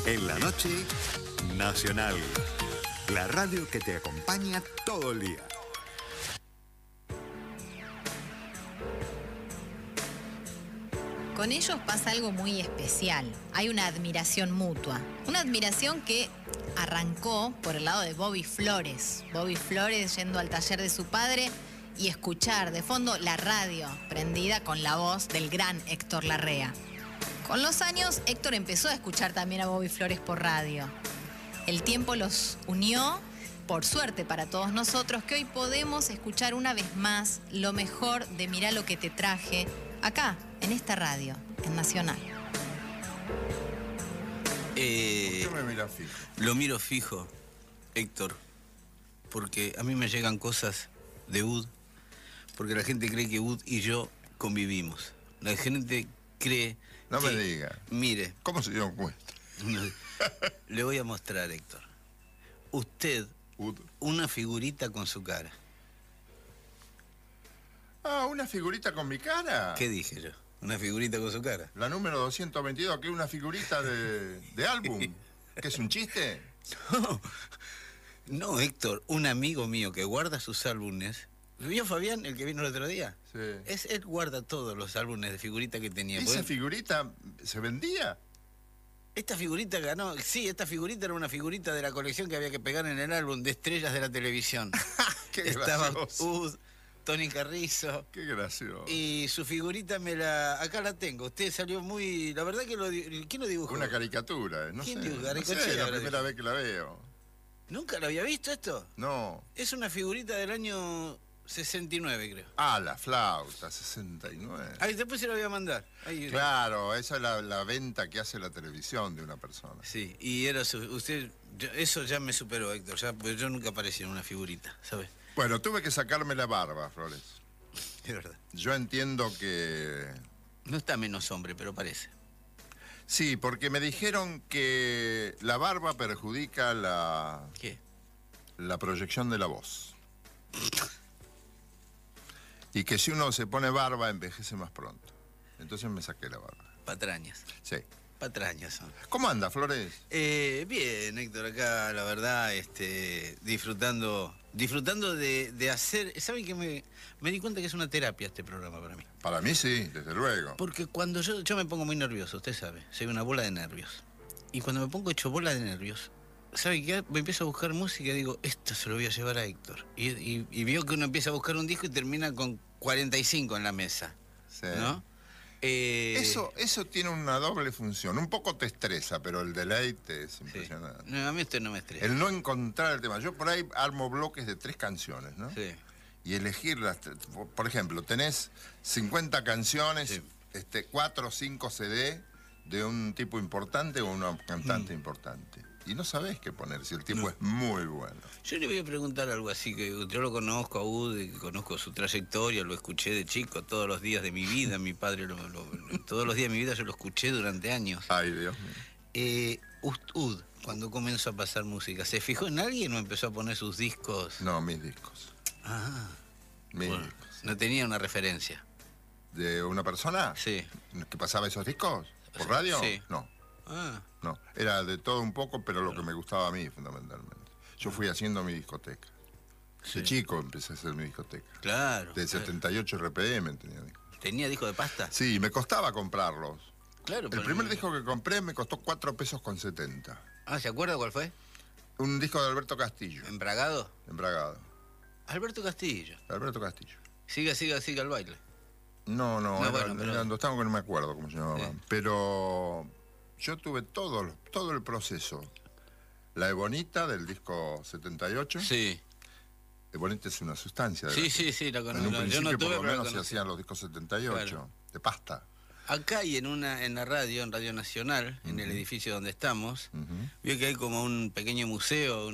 En la noche, Nacional. La radio que te acompaña todo el día. Con ellos pasa algo muy especial. Hay una admiración mutua. Una admiración que arrancó por el lado de Bobby Flores. Bobby Flores yendo al taller de su padre y escuchar de fondo la radio prendida con la voz del gran Héctor Larrea. Con los años, Héctor empezó a escuchar también a Bobby Flores por radio. El tiempo los unió, por suerte para todos nosotros, que hoy podemos escuchar una vez más lo mejor de Mirá lo que te traje, acá, en esta radio, en Nacional. ¿Por qué me miras fijo? Lo miro fijo, Héctor, porque a mí me llegan cosas de UD, porque la gente cree que UD y yo convivimos. La gente cree... No me diga. Mire. ¿Cómo se dieron cuenta? Le voy a mostrar, Héctor. Usted, una figurita con su cara. Ah, ¿una figurita con mi cara? ¿Qué dije yo? ¿Una figurita con su cara? La número 222, que es una figurita de álbum. ¿Qué es un chiste? No, Héctor, un amigo mío que guarda sus álbumes. ¿Vio Fabián, el que vino el otro día? Sí. Él guarda todos los álbumes de figurita que tenía. ¿Esa figurita se vendía? Esta figurita ganó... Sí, esta figurita era una figurita de la colección que había que pegar en el álbum de estrellas de la televisión. ¡Qué Estaba gracioso! Tony Carrizo. ¡Qué gracioso! Y su figurita acá la tengo. Usted salió muy... La verdad que ¿quién lo dibujó? Una caricatura, no ¿Quién sé. dibujó? No sé, es la primera vez que la veo. ¿Nunca lo había visto esto? No. Es una figurita del año 69, creo. Ah, la flauta, 69. Ahí después se lo voy a mandar. Ahí, claro, esa es la venta que hace la televisión de una persona. Sí, y era eso ya me superó, Héctor, pues yo nunca aparecí en una figurita, ¿sabes? Bueno, tuve que sacarme la barba, Flores. Es verdad. Yo entiendo que... No está menos hombre, pero parece. Sí, porque me dijeron que la barba perjudica la... ¿Qué? La proyección de la voz. Y que si uno se pone barba, envejece más pronto. Entonces me saqué la barba. Patrañas. Sí. Patrañas son. ¿Cómo anda, Flores? Bien, Héctor, acá, la verdad, disfrutando de hacer... ¿Saben que me di cuenta que es una terapia este programa para mí? Para mí sí, desde luego. Porque cuando yo me pongo muy nervioso, usted sabe, soy una bola de nervios. Y cuando me pongo hecho bola de nervios, ¿sabe qué? Me empiezo a buscar música y digo, esto se lo voy a llevar a Héctor. Y veo que uno empieza a buscar un disco y termina con 45 en la mesa. Sí. ¿No? Eso tiene una doble función. Un poco te estresa, pero el deleite es impresionante. Sí. No, a mí usted no me estresa. El no encontrar el tema. Yo por ahí armo bloques de 3 canciones, ¿no? Sí. Y elegirlas. Por ejemplo, tenés 50 canciones, sí. 4 o 5 CD de un tipo importante o una cantante importante. Y no sabés qué poner, si el tipo es muy bueno. Yo le voy a preguntar algo así, que yo lo conozco a Ud, conozco su trayectoria, lo escuché de chico todos los días de mi vida, mi padre, todos los días de mi vida yo lo escuché durante años. Ay, Dios mío. Ud, cuando comenzó a pasar música, ¿se fijó en alguien o empezó a poner sus discos? No, mis discos. Ah. Mis Bueno, discos. no tenía una referencia. ¿De una persona? Sí. ¿Que pasaba esos discos? ¿Por radio? Sí. No. Ah. No, era de todo un poco, pero lo que me gustaba a mí, fundamentalmente. Yo fui haciendo mi discoteca. Sí. De chico empecé a hacer mi discoteca. Claro. De 78 RPM tenía discos. ¿Tenía disco de pasta? Sí, me costaba comprarlos. Claro. El primer disco que compré me costó 4 pesos con 70. Ah, ¿se acuerda cuál fue? Un disco de Alberto Castillo. ¿Embragado? Embragado. Alberto Castillo. Alberto Castillo. Siga al baile. No, bueno, pero... eran dos tangos que no me acuerdo cómo se llamaban. Sí. Pero yo tuve todo el proceso. La Ebonita del disco 78. Sí. Ebonita es una sustancia. Sí, la conozco. En un principio, yo no tuve, por lo menos, pero se hacían los discos 78, claro. de pasta. Acá y en la radio, en Radio Nacional, en el edificio donde estamos, veo que hay como un pequeño museo,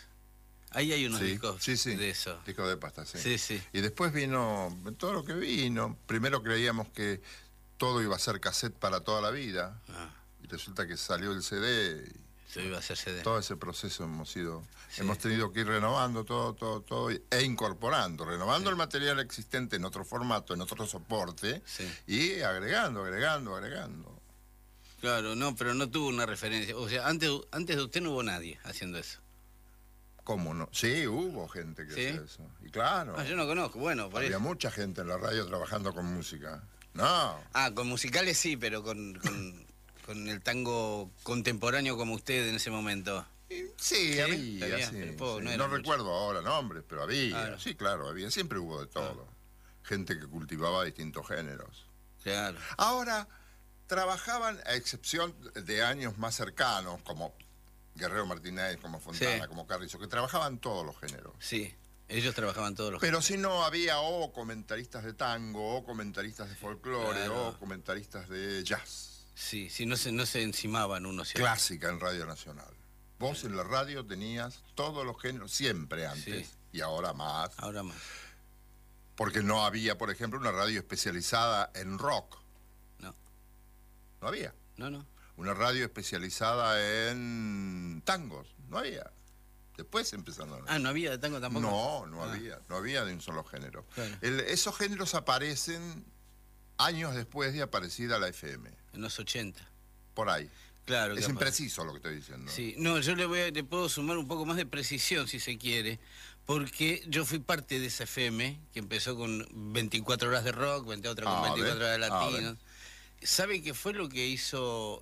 ahí hay unos discos de eso. Discos de pasta, sí. Sí, sí. Y después vino todo lo que vino. Primero creíamos que todo iba a ser cassette para toda la vida. Ah. Y resulta que salió el CD. Se iba a hacer CD. Todo ese proceso hemos tenido que ir renovando todo e incorporando, renovando el material existente en otro formato, en otro soporte, y agregando. Claro, no, pero no tuvo una referencia. O sea, antes de usted no hubo nadie haciendo eso. ¿Cómo no? Sí, hubo gente que ¿Sí? hacía eso. Y claro, Ah, yo no conozco, bueno, por había eso. mucha gente en la radio trabajando con música. No, Ah, con musicales sí, pero con el tango contemporáneo como usted en ese momento. sí, había, había, sí, pero poco, sí. no No, era mucho. recuerdo ahora nombres, pero había. Claro. Sí, claro, había. Siempre hubo de todo. Gente que cultivaba distintos géneros. Claro. Ahora, trabajaban, a excepción de años más cercanos, como Guerrero Martínez, como Fontana, Sí. como Carrizo, que trabajaban todos los géneros. Sí, ellos trabajaban todos los... Pero si no, había o comentaristas de tango, o comentaristas de folclore, Claro. o comentaristas de jazz. Sí, sí, no se encimaban unos y otros. Clásica en Radio Nacional. Vos en la radio tenías todos los géneros, siempre antes, Sí. y ahora más. Ahora más. Porque no había, por ejemplo, una radio especializada en rock. No, No había. no. Una radio especializada en tangos. No había. Después empezaron a... Ah, ¿no había de tango tampoco? No Ah, había. No había de un solo género. Claro. Esos géneros aparecen años después de aparecida la FM. En los 80. Por ahí. Claro. Es capaz. impreciso lo que estoy diciendo. Sí, no, yo le puedo sumar un poco más de precisión, si se quiere, porque yo fui parte de esa FM, que empezó con 24 horas de rock, otra con 24 horas de latinos. ¿Sabe qué fue lo que hizo,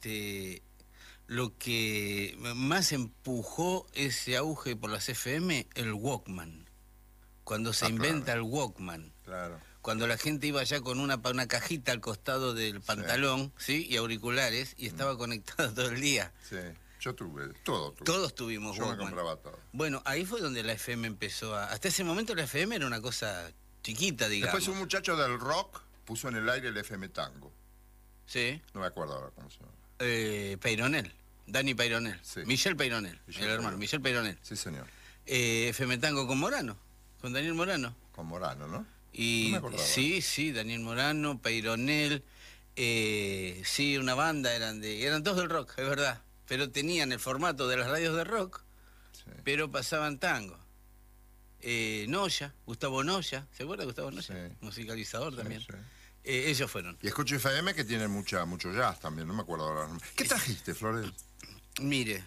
lo que más empujó ese auge por las FM? El Walkman. Cuando se inventa el Walkman. Claro. Cuando la gente iba ya con una cajita al costado del pantalón, ¿sí? Y auriculares, y estaba conectada todo el día. Sí. Yo tuve. Todo tuve. Todos tuvimos Yo me Walkman. compraba todo. Bueno, ahí fue donde la FM empezó a... Hasta ese momento la FM era una cosa chiquita, digamos. Después un muchacho del rock puso en el aire el FM Tango. Sí. No me acuerdo ahora cómo se llama. Peyronel. Dani Peyronel. Sí. Michel Peyronel. Michel El hermano, Peyronel. Michel Peyronel. Sí, señor. FM Tango con Morano. Con Daniel Morano. Con Morano, ¿no? Y No me acordaba. sí, Daniel Morano, Peyronel. Sí, una banda eran todos del rock, es verdad. Pero tenían el formato de las radios de rock, Sí. pero pasaban tango. Noya, Gustavo Noya, ¿se acuerda de Gustavo Noya? Sí. Musicalizador Sí, también. sí. Ellos fueron. Y escucho FM que tiene mucho jazz también, no me acuerdo ahora. ¿Qué trajiste, Flores? Mire,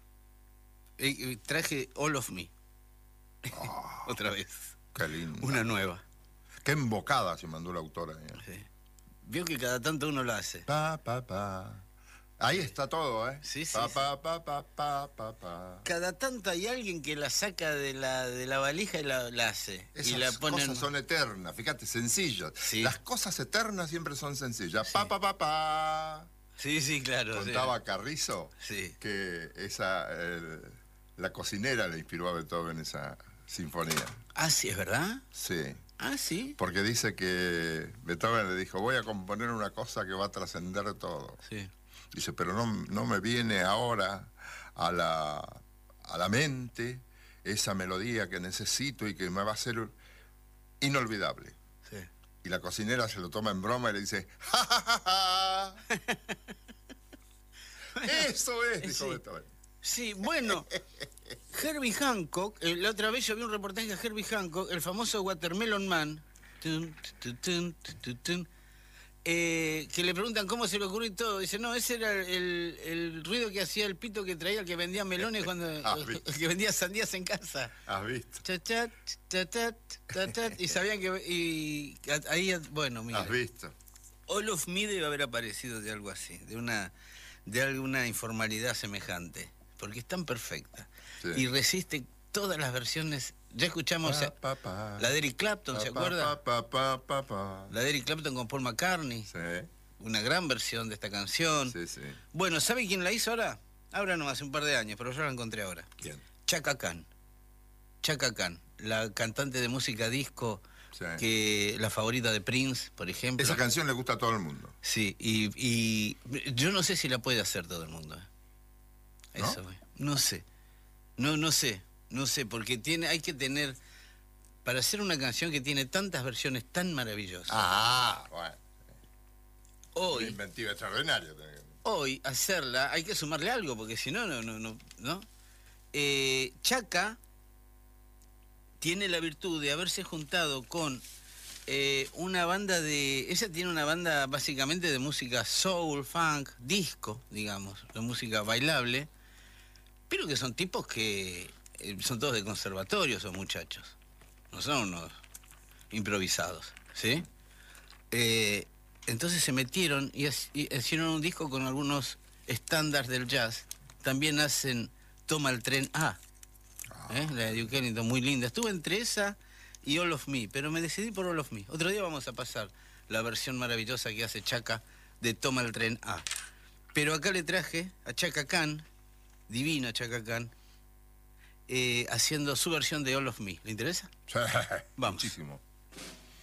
traje All of Me. Otra vez. Qué lindo. Una nueva. Qué embocada se mandó la autora. Sí. Vio que cada tanto uno lo hace. Pa, pa, pa. Ahí está todo, ¿eh? Sí, sí, Pa, sí. pa. Cada tanto hay alguien que la saca de la valija y la hace. Esas y la ponen... cosas son eternas, fíjate, sencillas. Sí. Las cosas eternas siempre son sencillas. Sí. Pa. Sí, claro. Contaba Carrizo Sí. que la cocinera le inspiró a Beethoven esa sinfonía. Ah, sí, ¿es verdad? Sí. Ah, sí. Porque dice que Beethoven le dijo, voy a componer una cosa que va a trascender todo. Sí. Dice, pero no me viene ahora a la mente esa melodía que necesito y que me va a ser inolvidable. Sí. Y la cocinera se lo toma en broma y le dice, ¡ja, ja, ja, ja! Eso es, dijo Sí. Beethoven. Sí, bueno, Herbie Hancock, la otra vez yo vi un reportaje de Herbie Hancock, el famoso Watermelon Man, que le preguntan cómo se le ocurrió y todo. Dice, no, ese era el ruido que hacía el pito que traía el que vendía melones cuando el que vendía sandías en casa. ¿Has visto? Cha, y sabían que... Y ahí, bueno, mira. ¿Has visto? All of Me debe haber aparecido de algo así, de alguna informalidad semejante, porque es tan perfecta. Sí. Y resiste todas las versiones. Ya escuchamos la de Eric Clapton, ¿se acuerda? La de Eric Clapton con Paul McCartney, Sí, una gran versión de esta canción. sí, sí. Bueno, ¿sabe quién la hizo ahora? Ahora no, hace un par de años, pero yo la encontré ahora. ¿Quién? Chaka Khan. Chaka Khan, la cantante de música disco, Sí. que la favorita de Prince, por ejemplo. Esa canción le gusta a todo el mundo. Sí, y yo no sé si la puede hacer todo el mundo. ¿No? Eso, no sé. No sé, porque hay que tener, para hacer una canción que tiene tantas versiones tan maravillosas, Bueno. Una hoy inventiva extraordinaria. hacerla, hay que sumarle algo, porque si no, no. Chaka tiene la virtud de haberse juntado con una banda de... Ella tiene una banda básicamente de música soul, funk, disco, digamos, de música bailable, pero que son tipos que son todos de conservatorio, esos muchachos. No son unos improvisados, ¿sí? Entonces se metieron y hicieron un disco con algunos estándares del jazz. También hacen Toma el Tren A, la de Duke Ellington, muy linda. Estuve entre esa y All of Me, pero me decidí por All of Me. Otro día vamos a pasar la versión maravillosa que hace Chaka de Toma el Tren A. Pero acá le traje a Chaka Khan, divino Chaka Khan, haciendo su versión de All of Me. ¿Le interesa? Sí, Vamos. muchísimo.